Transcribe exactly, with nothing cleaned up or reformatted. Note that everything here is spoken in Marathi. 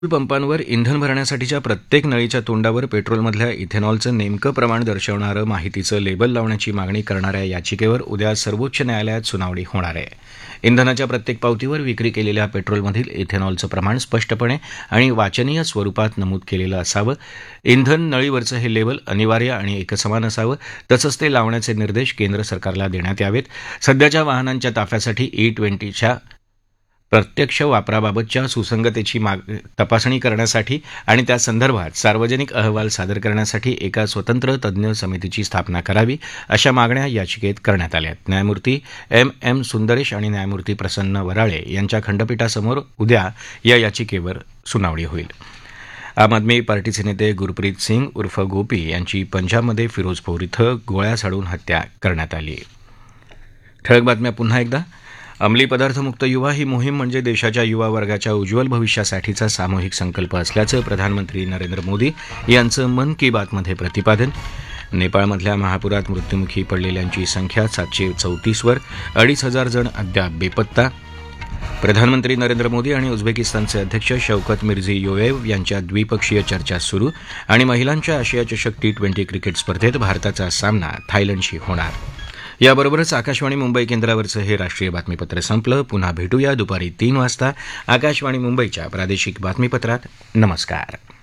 पेट्रोल पंपांवर इंधन भरण्यासाठीच्या प्रत्येक नळीच्या तोंडावर पेट्रोलमधल्या इथेनॉलचं नेमकं प्रमाण दर्शवणारं माहितीचं लेबल लावण्याची मागणी करणाऱ्या याचिकेवर उद्या सर्वोच्च न्यायालयात सुनावणी होणार आहे. इंधनाच्या प्रत्येक पावतीवर विक्री केलेल्या पेट्रोलमधील इथेनॉलचं प्रमाण स्पष्टपणे आणि वाचनीय स्वरुपात नमूद केलेलं असावं. इंधन नळीवरचं हे लेबल अनिवार्य आणि एकसमान असावं. तसंच ते लावण्याचे निर्देश केंद्र सरकारला देण्यात यावेत. सध्याच्या वाहनांच्या ताफ्यासाठी ई ट्वेंटीच्या प्रत्यक्ष वापराबाबतच्या सुसंगतेची माग तपासणी करण्यासाठी आणि त्यासंदर्भात सार्वजनिक अहवाल सादर करण्यासाठी एका स्वतंत्र तज्ज्ञ समितीची स्थापना करावी, अशा मागण्या याचिकेत करण्यात आल्या. न्यायमूर्ती एम एम सुंदरेश आणि न्यायमूर्ती प्रसन्न वराळे यांच्या खंडपीठासमोर उद्या या याचिकेवर सुनावणी होईल. आम आदमी पार्टीचे नेते गुरप्रीत सिंग उर्फ गोपी यांची पंजाबमध्ये फिरोजपूर इथं गोळ्या झाडून हत्या करण्यात आली. ठळक बातम्या पुन्हा एकदा. अंमली पदार्थमुक्त युवा ही मोहीम म्हणजे देशाच्या युवा वर्गाच्या उज्ज्वल भविष्यासाठीचा सामूहिक संकल्प असल्याचं प्रधानमंत्री नरेंद्र मोदी यांचं मन की बातमध्ये प्रतिपादन. नेपाळमधल्या महापुरात मृत्युमुखी पडलेल्यांची संख्या सातशे चौतीसवर, अडीच हजार जण अद्याप बेपत्ता. प्रधानमंत्री नरेंद्र मोदी आणि उझबेकिस्तानचे अध्यक्ष शौकत मिर्झीयोयेव यांच्या द्विपक्षीय चर्चा सुरू. आणि महिलांच्या आशिया चषक टी ट्वेंटी क्रिकेट स्पर्धेत भारताचा सामना थायलंडशी होणार. याबरोबरच आकाशवाणी मुंबई केंद्रावरचं हे राष्ट्रीय बातमीपत्र संपलं. पुन्हा भेटूया दुपारी तीन वाजता आकाशवाणी मुंबईच्या प्रादेशिक बातमीपत्रात. नमस्कार.